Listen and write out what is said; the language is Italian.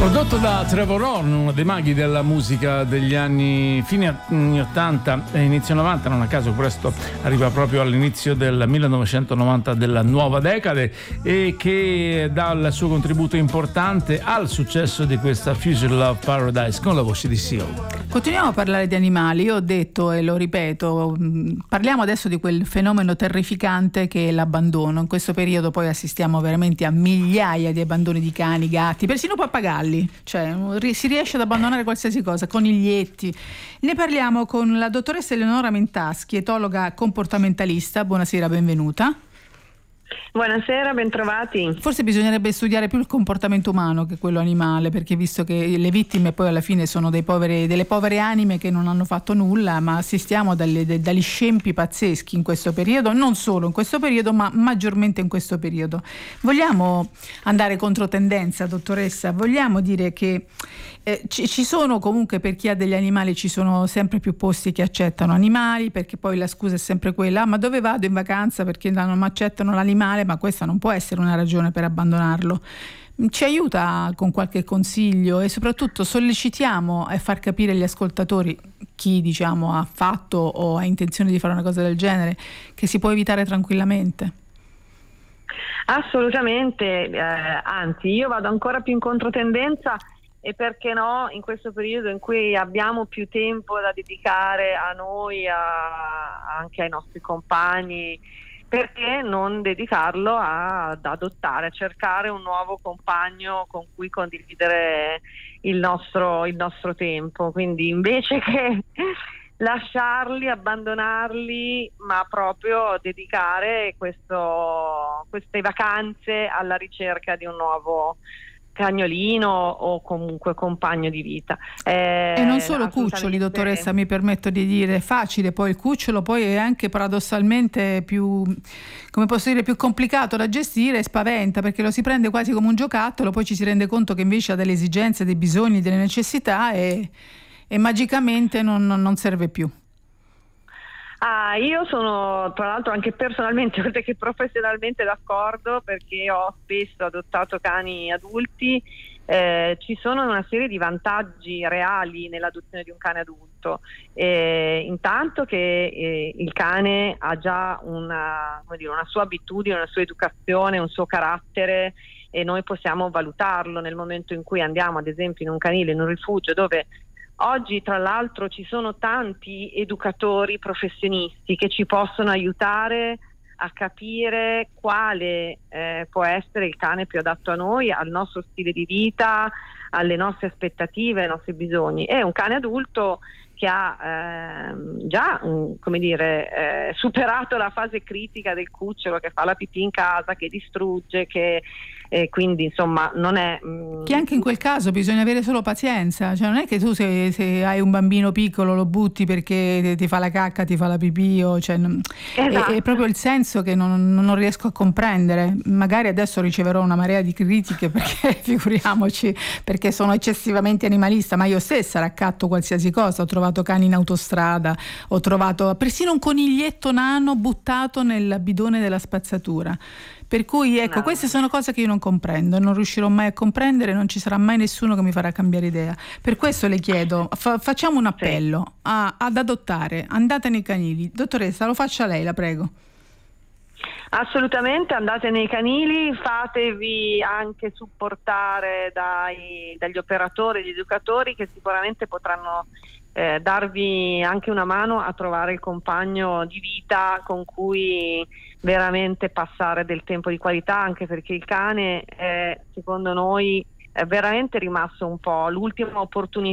Prodotto da Trevor Horn, uno dei maghi della musica degli anni fine anni 80 e inizio 90, non a caso questo arriva proprio all'inizio del 1990 della nuova decade, e che dà il suo contributo importante al successo di questa Future Love Paradise con la voce di Seal. Continuiamo a parlare di animali. Io ho detto e lo ripeto, parliamo adesso di quel fenomeno terrificante che è l'abbandono. In questo periodo poi assistiamo veramente a migliaia di abbandoni di cani, gatti, persino pappagalli. Cioè si riesce ad abbandonare qualsiasi cosa, coniglietti. Ne parliamo con la dottoressa Eleonora Mentaschi, etologa comportamentalista. Buonasera, benvenuta. Buonasera, bentrovati. Forse bisognerebbe studiare più il comportamento umano che quello animale, perché visto che le vittime poi alla fine sono delle povere anime che non hanno fatto nulla, ma assistiamo dagli scempi pazzeschi in questo periodo, non solo in questo periodo, ma maggiormente in questo periodo. Vogliamo andare contro tendenza, dottoressa? Vogliamo dire che ci sono comunque, per chi ha degli animali, ci sono sempre più posti che accettano animali, perché poi la scusa è sempre quella: ma dove vado in vacanza perché non mi accettano l'animale? Ma questa non può essere una ragione per abbandonarlo. Ci aiuta con qualche consiglio e soprattutto sollecitiamo a far capire agli ascoltatori, chi diciamo ha fatto o ha intenzione di fare una cosa del genere, che si può evitare tranquillamente. Assolutamente, anzi io vado ancora più in controtendenza, e perché no, in questo periodo in cui abbiamo più tempo da dedicare a noi, anche ai nostri compagni, perché non dedicarlo ad adottare, a cercare un nuovo compagno con cui condividere il nostro tempo. Quindi invece che lasciarli, abbandonarli, ma proprio dedicare queste vacanze alla ricerca di un nuovo cagnolino o comunque compagno di vita. E non solo cuccioli, dottoressa, mi permetto di dire, facile, poi il cucciolo poi è anche paradossalmente più, come posso dire, più complicato da gestire, e spaventa perché lo si prende quasi come un giocattolo, poi ci si rende conto che invece ha delle esigenze, dei bisogni, delle necessità e magicamente non serve più. Io sono tra l'altro anche personalmente, oltre che professionalmente, d'accordo, perché ho spesso adottato cani adulti. Ci sono una serie di vantaggi reali nell'adozione di un cane adulto. Intanto che il cane ha già una sua abitudine, una sua educazione, un suo carattere, e noi possiamo valutarlo nel momento in cui andiamo, ad esempio, in un canile, in un rifugio, dove oggi tra l'altro ci sono tanti educatori professionisti che ci possono aiutare a capire quale può essere il cane più adatto a noi, al nostro stile di vita, alle nostre aspettative, ai nostri bisogni. È un cane adulto che ha già superato la fase critica del cucciolo, che fa la pipì in casa, che distrugge, che quindi insomma non è che anche in quel caso bisogna avere solo pazienza, cioè non è che tu se hai un bambino piccolo lo butti perché ti fa la cacca, ti fa la pipì, esatto. È proprio il senso che non riesco a comprendere. Magari adesso riceverò una marea di critiche perché figuriamoci, perché sono eccessivamente animalista, ma io stessa raccatto qualsiasi cosa. Ho trovato cani in autostrada, ho trovato persino un coniglietto nano buttato nel bidone della spazzatura. Per cui ecco, queste sono cose che io non comprendo, non riuscirò mai a comprendere, non ci sarà mai nessuno che mi farà cambiare idea. Per questo le chiedo, facciamo un appello ad adottare, andate nei canili. Dottoressa, lo faccia lei, la prego. Assolutamente, andate nei canili, fatevi anche supportare dagli operatori, gli educatori, che sicuramente potranno darvi anche una mano a trovare il compagno di vita con cui veramente passare del tempo di qualità, anche perché il cane è, secondo noi, è veramente rimasto un po' l'ultima opportunità